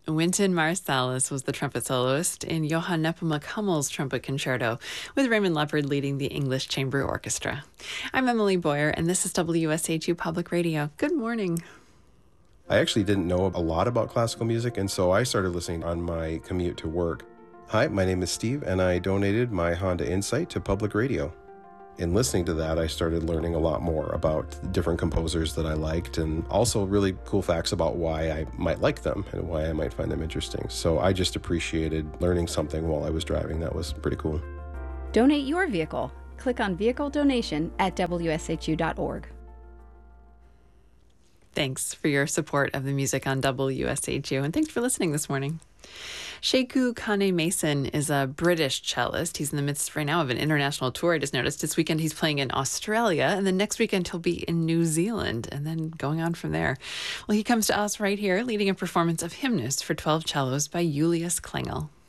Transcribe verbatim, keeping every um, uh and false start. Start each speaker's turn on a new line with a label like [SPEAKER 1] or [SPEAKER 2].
[SPEAKER 1] Wynton Marsalis was the trumpet soloist in Johann Nepomuk Hummel's trumpet concerto, with Raymond Leopard leading the English Chamber Orchestra. I'm Emily Boyer, and this is W S H U Public Radio. Good morning.
[SPEAKER 2] I actually didn't know a lot about classical music, and so I started listening on my commute to work. Hi, my name is Steve, and I donated my Honda Insight to public radio. In listening to that, I started learning a lot more about different composers that I liked, and also really cool facts about why I might like them and why I might find them interesting. So I just appreciated learning something while I was driving. That was pretty cool.
[SPEAKER 3] Donate your vehicle. Click on Vehicle Donation at W S H U dot org.
[SPEAKER 1] Thanks for your support of the music on W S H U, and thanks for listening this morning. Sekou Kane Mason is a British cellist. He's in the midst right now of an international tour. I just noticed this weekend he's playing in Australia, and then next weekend he'll be in New Zealand, and then going on from there. Well, he comes to us right here, leading a performance of Hymnus for twelve cellos by Julius Klengel.